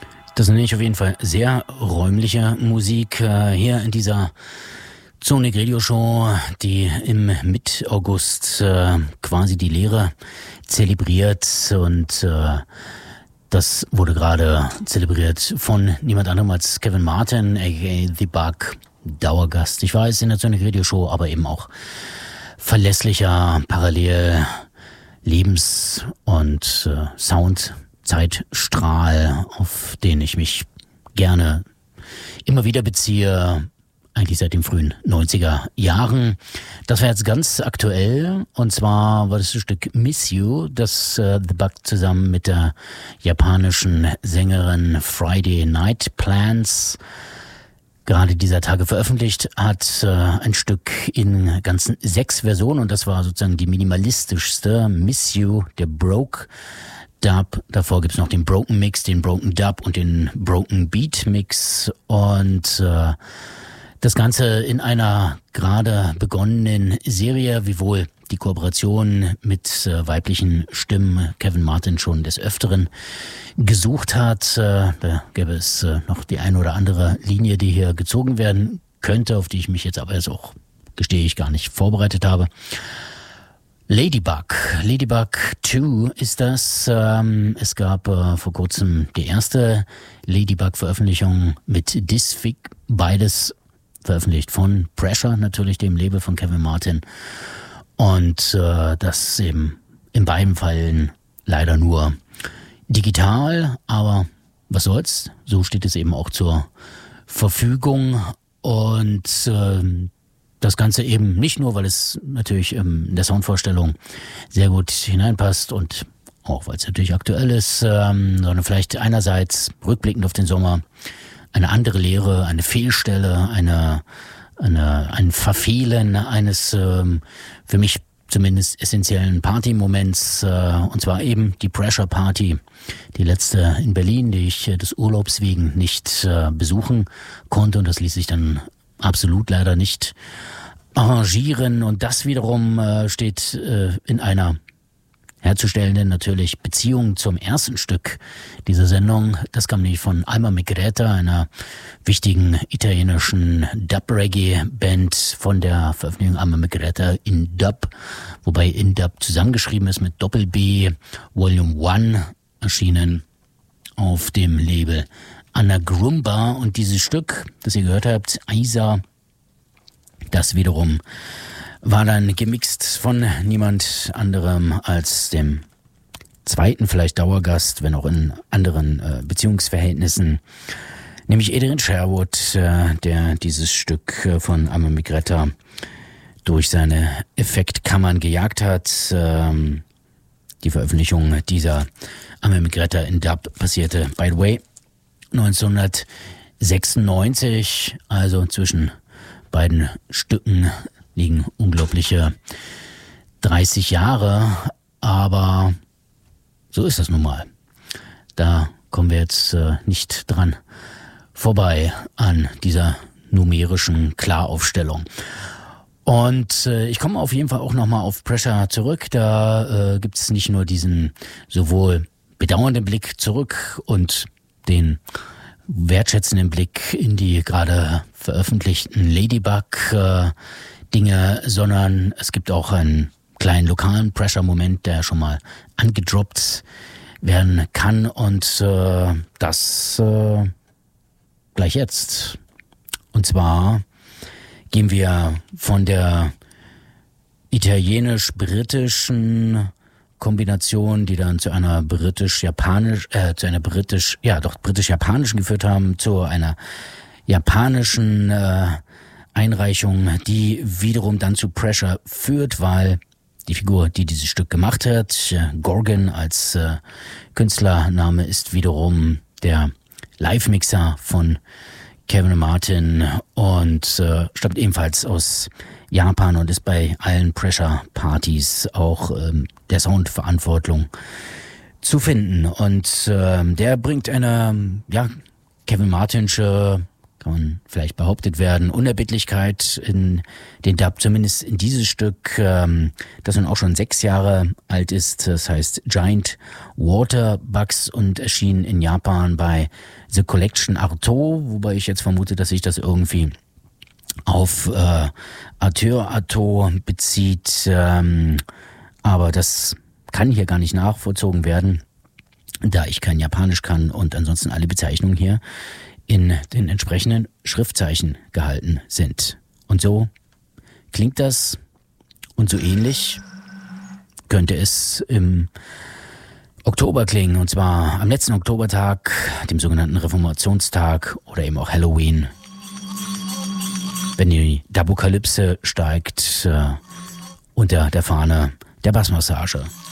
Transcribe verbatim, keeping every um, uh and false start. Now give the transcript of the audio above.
Das nenne ich auf jeden Fall sehr räumliche Musik äh, hier in dieser Sonic Radio Show, die im Mit-August äh, quasi die Lehre zelebriert, und äh, das wurde gerade zelebriert von niemand anderem als Kevin Martin, aka The Bug, Dauergast. Ich weiß, in der Sonic Radio Show, aber eben auch verlässlicher Parallel Lebens- und äh, Sound-Zeitstrahl, auf den ich mich gerne immer wieder beziehe, eigentlich seit den frühen neunziger Jahren. Das war jetzt ganz aktuell, und zwar war das das Stück Miss You, das äh, The Bug zusammen mit der japanischen Sängerin Friday Night Plans gerade dieser Tage veröffentlicht hat, äh, ein Stück in ganzen sechs Versionen, und das war sozusagen die minimalistischste, Miss You, der Broke Dub. Davor gibt's noch den Broken Mix, den Broken Dub und den Broken Beat Mix, und äh, das Ganze in einer gerade begonnenen Serie, wiewohl die Kooperation mit äh, weiblichen Stimmen Kevin Martin schon des Öfteren gesucht hat. Äh, da gäbe es äh, noch die eine oder andere Linie, die hier gezogen werden könnte, auf die ich mich jetzt aber jetzt auch, gestehe ich, gar nicht vorbereitet habe. Ladybug, Ladybug zwei ist das. Ähm, es gab äh, vor kurzem die erste Ladybug-Veröffentlichung mit Disfig, beides veröffentlicht von Pressure, natürlich dem Label von Kevin Martin. Und äh, das eben in beiden Fällen leider nur digital, aber was soll's, so steht es eben auch zur Verfügung. Und äh, das Ganze eben nicht nur, weil es natürlich ähm, in der Soundvorstellung sehr gut hineinpasst und auch weil es natürlich aktuell ist, ähm, sondern vielleicht einerseits rückblickend auf den Sommer eine andere Lehre, eine Fehlstelle, eine Eine, ein Verfehlen eines ähm, für mich zumindest essentiellen Partymoments, äh, und zwar eben die Pressure Party, die letzte in Berlin, die ich äh, des Urlaubs wegen nicht äh, besuchen konnte, und das ließ sich dann absolut leider nicht arrangieren, und das wiederum äh, steht äh, in einer herzustellenden natürlich Beziehung zum ersten Stück dieser Sendung. Das kam nämlich von Alma Migreta, einer wichtigen italienischen Dub-Reggae-Band, von der Veröffentlichung Alma Migreta in Dub, wobei in Dub zusammengeschrieben ist mit Doppel-B, Volume eins, erschienen auf dem Label Anagrumba. Und dieses Stück, das ihr gehört habt, Isa, das wiederum war dann gemixt von niemand anderem als dem zweiten, vielleicht Dauergast, wenn auch in anderen äh, Beziehungsverhältnissen, nämlich Adrian Sherwood, äh, der dieses Stück äh, von Alma Migreta durch seine Effektkammern gejagt hat. Ähm, die Veröffentlichung dieser Alma Migreta in Dub passierte, by the way, neunzehnhundertsechsundneunzig, also zwischen beiden Stücken liegen unglaubliche dreißig Jahre, aber so ist das nun mal. Da kommen wir jetzt äh, nicht dran vorbei an dieser numerischen Klaraufstellung. Und äh, ich komme auf jeden Fall auch nochmal auf Pressure zurück. Da äh, gibt es nicht nur diesen sowohl bedauernden Blick zurück und den wertschätzenden Blick in die gerade veröffentlichten Ladybug äh, Dinge, sondern es gibt auch einen kleinen lokalen Pressure-Moment, der schon mal angedroppt werden kann, und äh, das äh, gleich jetzt. Und zwar gehen wir von der italienisch-britischen Kombination, die dann zu einer britisch-japanisch, äh, zu einer britisch, ja doch britisch-japanischen geführt haben, zu einer japanischen äh, Einreichung, die wiederum dann zu Pressure führt, weil die Figur, die dieses Stück gemacht hat, Gorgon als äh, Künstlername, ist wiederum der Live-Mixer von Kevin Martin und äh, stammt ebenfalls aus Japan und ist bei allen Pressure-Partys auch ähm, der Soundverantwortung zu finden. Und äh, der bringt eine, ja, Kevin Martinsche, kann man vielleicht behauptet werden, Unerbittlichkeit in den Dub, zumindest in dieses Stück, ähm, das nun auch schon sechs Jahre alt ist. Das heißt Giant Waterbugs und erschien in Japan bei The Collection Arto, wobei ich jetzt vermute, dass sich das irgendwie auf äh, Arthur Arto bezieht, ähm, aber das kann hier gar nicht nachvollzogen werden, da ich kein Japanisch kann und ansonsten alle Bezeichnungen hier in den entsprechenden Schriftzeichen gehalten sind. Und so klingt das und so ähnlich könnte es im Oktober klingen, und zwar am letzten Oktobertag, dem sogenannten Reformationstag oder eben auch Halloween, wenn die Dabukalypse steigt äh, unter der Fahne der Bassmassage.